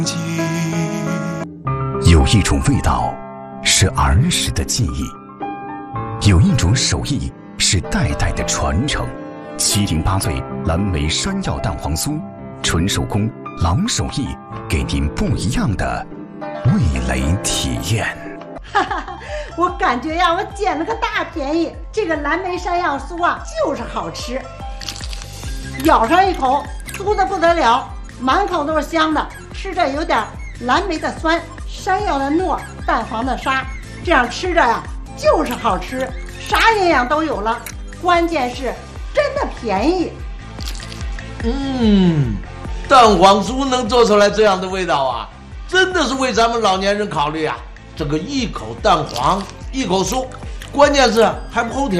有一种味道是儿时的记忆，有一种手艺是代代的传承。708岁蓝莓山药蛋黄酥，纯手工老手艺，给您不一样的味蕾体验。 哈哈，我感觉呀，我捡了个大便宜。这个蓝莓山药酥啊，就是好吃，咬上一口，酥的不得了，满口都是香的，吃着有点蓝莓的酸，山药的糯，蛋黄的沙，这样吃着呀就是好吃，啥营养都有了，关键是真的便宜。 蛋黄酥能做出来这样的味道啊，真的是为咱们老年人考虑啊。这个一口蛋黄，一口酥，关键是还不齁甜。